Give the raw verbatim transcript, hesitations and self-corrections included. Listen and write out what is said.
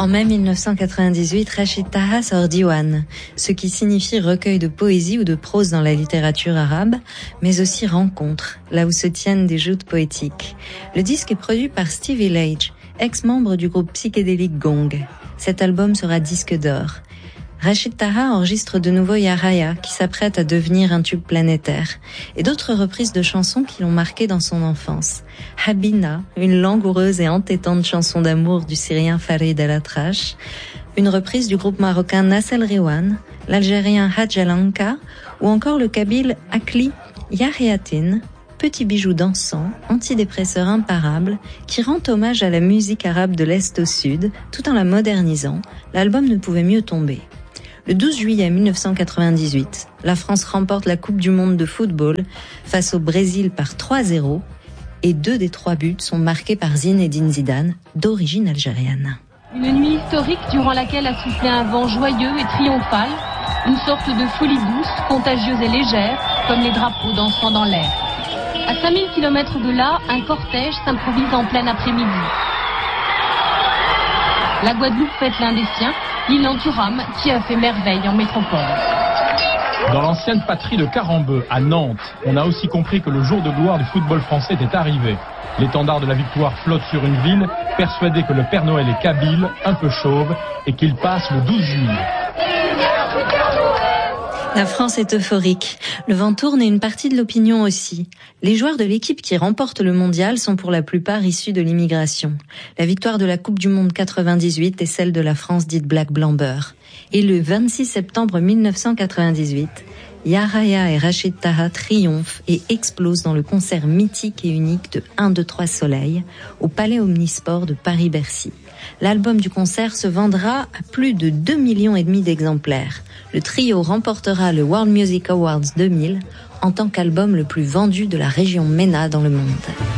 En mai mille neuf cent quatre-vingt-dix-huit, Rachid Taha sort Diwan, ce qui signifie recueil de poésie ou de prose dans la littérature arabe, mais aussi rencontre, là où se tiennent des joutes poétiques. Le disque est produit par Stevie Lage, ex-membre du groupe psychédélique Gong. Cet album sera disque d'or. Rachid Taha enregistre de nouveau Ya Raya, qui s'apprête à devenir un tube planétaire, et d'autres reprises de chansons qui l'ont marqué dans son enfance. Habina, une langoureuse et entêtante chanson d'amour du Syrien Farid El-Atrache, une reprise du groupe marocain Nas El Riwan, l'Algérien Hadj El Anka, ou encore le kabyle Akli Yahiatin, petit bijou dansant, antidépresseur imparable, qui rend hommage à la musique arabe de l'Est au Sud, tout en la modernisant. L'album ne pouvait mieux tomber. Le douze juillet mille neuf cent quatre-vingt-dix-huit, la France remporte la Coupe du monde de football face au Brésil par trois zéro et deux des trois buts sont marqués par Zinedine Zidane, d'origine algérienne. Une nuit historique durant laquelle a soufflé un vent joyeux et triomphal, une sorte de folie douce, contagieuse et légère, comme les drapeaux dansant dans l'air. À cinq mille kilomètres de là, un cortège s'improvise en plein après-midi. La Guadeloupe fête l'un des siens, l'île Anturam, qui a fait merveille en métropole. Dans l'ancienne patrie de Carambeu, à Nantes, on a aussi compris que le jour de gloire du football français était arrivé. L'étendard de la victoire flotte sur une ville, persuadé que le Père Noël est kabyle, un peu chauve, et qu'il passe le douze juillet. La France est euphorique. Le vent tourne et une partie de l'opinion aussi. Les joueurs de l'équipe qui remporte le mondial sont pour la plupart issus de l'immigration. La victoire de la Coupe du monde quatre-vingt-dix-huit est celle de la France dite Black Blamber. Et le vingt-six septembre mille neuf cent quatre-vingt-dix-huit, Ya Raya et Rachid Taha triomphent et explosent dans le concert mythique et unique de un, deux, trois Soleil au Palais Omnisport de Paris-Bercy. L'album du concert se vendra à plus de deux millions et demi d'exemplaires. Le trio remportera le World Music Awards deux mille en tant qu'album le plus vendu de la région MENA dans le monde.